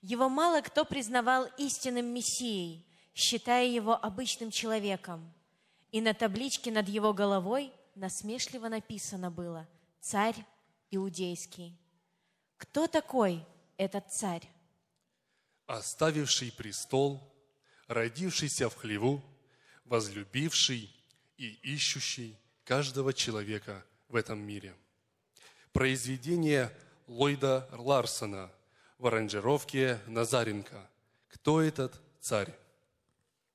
Его мало кто признавал истинным мессией, считая его обычным человеком. И на табличке над его головой насмешливо написано было «Царь Иудейский». Кто такой этот царь? Оставивший престол, родившийся в хлеву, возлюбивший и ищущий каждого человека в этом мире. Произведение Ллойда Ларсона в аранжировке Назаренко. Кто этот царь?